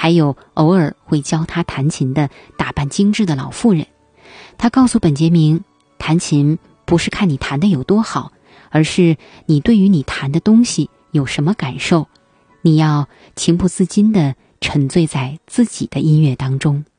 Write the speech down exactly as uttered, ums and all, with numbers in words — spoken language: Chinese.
还有偶尔会教他弹琴的打扮精致的老妇人。他告诉本杰明，弹琴不是看你弹得有多好，而是你对于你弹的东西有什么感受，你要情不自禁地沉醉在自己的音乐当中。